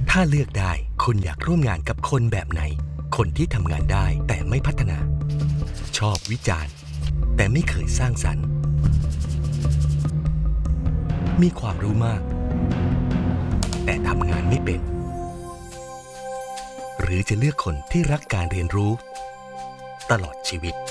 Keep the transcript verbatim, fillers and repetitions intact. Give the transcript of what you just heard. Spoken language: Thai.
ถ้าเลือกได้คุณอยากร่วมงานกับคนแบบไหนคนที่ทำงานได้แต่ไม่พัฒนาชอบวิจารณ์แต่ไม่เคยสร้างสรรค์มีความรู้มากแต่ทำงานไม่เป็นหรือจะเลือกคนที่รักการเรียนรู้ตลอดชีวิต